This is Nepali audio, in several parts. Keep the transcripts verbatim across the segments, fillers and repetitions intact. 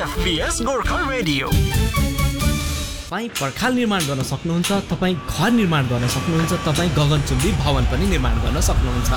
बीएफबीएस गोर्खा रेडियो। तपाईँ पर्खाल निर्माण गर्न सक्नुहुन्छ, तपाईँ घर निर्माण गर्न सक्नुहुन्छ, तपाईँ गगनचुम्बी भवन पनि निर्माण गर्न सक्नुहुन्छ।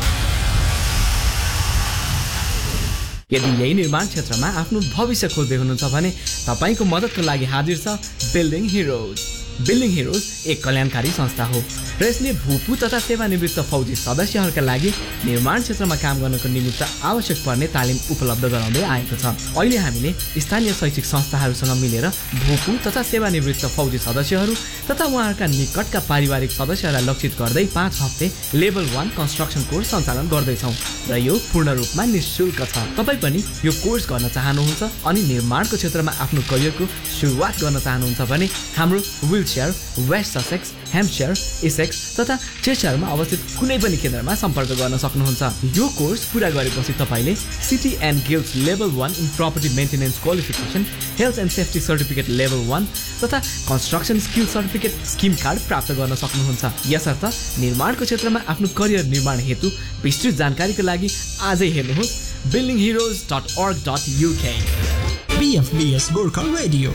यदि यही निर्माण क्षेत्रमा आफ्नो भविष्य खोज्दै हुनुहुन्छ भने तपाईँको मद्दतको लागि हाजिर छ बिल्डिङ हिरोज। बिल्डिङ हिरोज एक कल्याणकारी संस्था हो र यसले भूपू तथा सेवानिवृत्त फौजी सदस्यहरूका लागि निर्माण क्षेत्रमा काम गर्नको निमित्त आवश्यक पर्ने तालिम उपलब्ध गराउँदै आएको छ। अहिले हामीले स्थानीय शैक्षिक संस्थाहरूसँग मिलेर भूपू तथा सेवानिवृत्त फौजी सदस्यहरू तथा उहाँहरूका निकटका पारिवारिक सदस्यहरूलाई लक्षित गर्दै पाँच हप्ते लेभल वान कन्स्ट्रक्सन कोर्स सञ्चालन गर्दैछौँ र यो पूर्ण रूपमा निःशुल्क छ। तपाईँ पनि यो कोर्स गर्न चाहनुहुन्छ अनि निर्माणको क्षेत्रमा आफ्नो करियरको सुरुवात गर्न चाहनुहुन्छ भने हाम्रो wheelchair West Sussex, Hampshire, Essex तथा चेस्टरमा अवस्थित कुनै पनि केन्द्रमा सम्पर्क गर्न सक्नुहुन्छ। यो कोर्स पुरा गरेपछि तपाईँले city and guilds level one in property maintenance qualification, health and safety certificate level one तथा construction skill certificate scheme card प्राप्त गर्न सक्नुहुन्छ। यसर्थ निर्माणको क्षेत्रमा आफ्नो करियर निर्माण हेतु विस्तृत जानकारीको लागि आजै हेर्नुहोस् बिल्डिङ हिरोज डट अर्ग डट युके। बीएफबीएस गोर्खा रेडियो।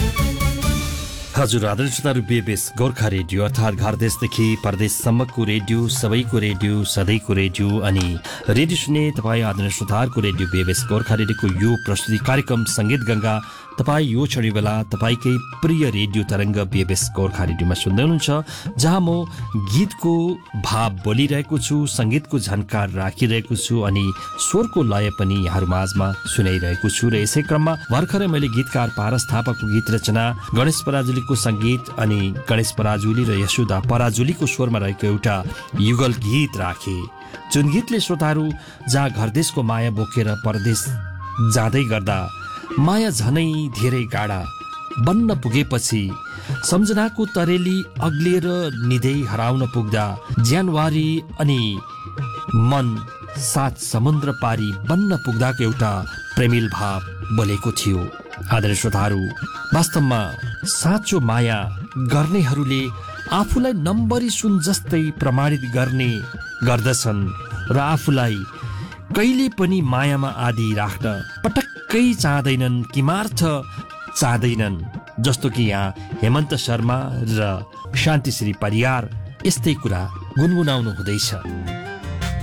हजुर आदरणीय श्रोताहरू, बीएफबीएस गोर्खा रेडियो अर्थात् घर देशदेखि परदेशसम्मको रेडियो, सबैको रेडियो, सधैँको रेडियो अनि रेडियो सुन्ने तपाईँ आदरणीय श्रोताहरूको रेडियो बीएफबीएस गोर्खा रेडियोको यो प्रस्तुति कार्यक्रम सङ्गीत गङ्गा तपाईँ यो क्षण बेला तपाईँकै प्रिय रेडियो तरङ्ग बीएफबीएस गोर्खा रेडियोमा सुन्दै हुनुहुन्छ, जहाँ म गीतको भाव बोलिरहेको छु, सङ्गीतको झन्कार राखिरहेको छु अनि स्वरको लय पनि यहाँहरू माझमा सुनाइरहेको छु। र यसै क्रममा भर्खरै मैले गीतकार पारस थापाको गीत रचना, गणेश पराजुलीको सङ्गीत अनि गणेश पराजुली र यशोदा पराजुलीको स्वरमा रहेको एउटा युगल गीत राखे, जुन गीतले श्रोताहरू जहाँ घरदेशको माया बोकेर परदेश जाँदै गर्दा माया झनै धेरै गाडा बन्न पुगेपछि सम्झनाको तरेली अग्लिएर निधै हराउन पुग्दा ज्यानवारी अनि मन सात समुद्र पारी बन्न पुग्दाको एउटा प्रेमिल भाव बोलेको थियो। आदरणीय श्रोताहरू, वास्तवमा साँचो माया गर्नेहरूले आफूलाई नम्बरी सुन जस्तै प्रमाणित गर्ने गर्दछन् र आफूलाई कहिले पनि मायामा आदि राख्न पटक्कै चाहँदैनन्, किमार्थ चाहँदैनन्। जस्तो कि यहाँ हेमन्त शर्मा र शान्तिश्री परियार यस्तै कुरा गुनगुनाउनु हुँदैछ।